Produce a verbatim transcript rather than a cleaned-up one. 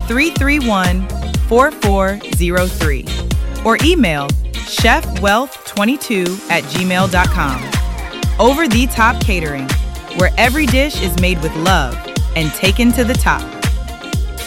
three three one, four four zero three or email chef wealth twenty-two at gmail dot com. Over the Top Catering, where every dish is made with love and taken to the top.